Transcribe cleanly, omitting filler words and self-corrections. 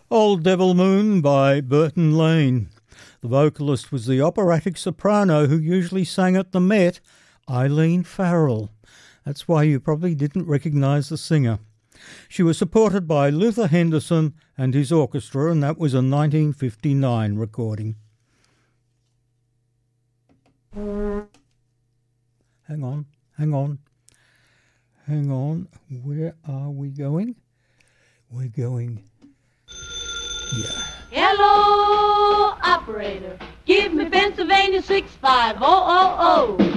Old Devil Moon by Burton Lane. The vocalist was the operatic soprano who usually sang at the Met, Eileen Farrell. That's why you probably didn't recognise the singer. She was supported by Luther Henderson and his orchestra, and that was a 1959 recording. Hang on. Where are we going? We're going... yeah. Hello, operator. Give me Pennsylvania 65000.